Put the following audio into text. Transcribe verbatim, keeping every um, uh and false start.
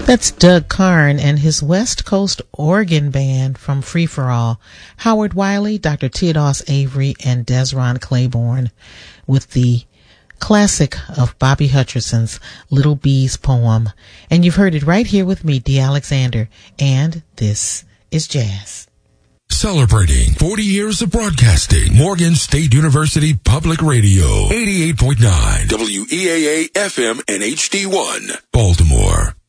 That's Doug Karn and his West Coast organ band from Free For All. Howard Wiley, Doctor Theodos Avery, and Desron Claiborne with the classic of Bobby Hutcherson's Little Bee's poem. And you've heard it right here with me, Dee Alexander. And this is Jazz. Celebrating forty years of broadcasting, Morgan State University Public Radio, eighty-eight point nine W E A A F M and H D one, Baltimore.